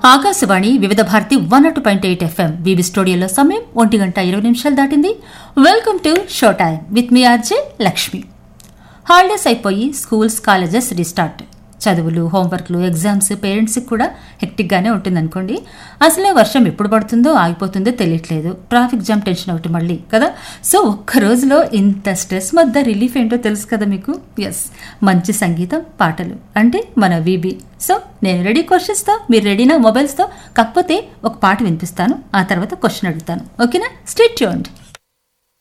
ఆకాశవాణి వివిధ Bharati 102.8 FM BB స్టూడియోలో సమయం 1:20 దాటింది. Welcome to show time with me RJ Lakshmi. Holidays అయిపోయి స్కూల్స్ కాలేజెస్ రీస్టార్ట్. చదువులు, హోంవర్క్లు, ఎగ్జామ్స్ పేరెంట్స్కి కూడా హెక్టిక్గానే ఉంటుంది అనుకోండి. అసలే వర్షం ఎప్పుడు పడుతుందో ఆగిపోతుందో తెలియట్లేదు. ట్రాఫిక్ జామ్ టెన్షన్ ఒకటి మళ్ళీ కదా. సో ఒక్క రోజులో ఇంత స్ట్రెస్ మధ్య రిలీఫ్ ఏంటో తెలుసు కదా మీకు. ఎస్, మంచి సంగీతం, పాటలు అంటే మన వీబీ. సో నేను రెడీ క్వశ్చన్స్తో, మీరు రెడీనా మొబైల్స్తో? కాకపోతే ఒక పాట వినిపిస్తాను, ఆ తర్వాత క్వశ్చన్ అడుగుతాను. ఓకేనా? Stay tuned.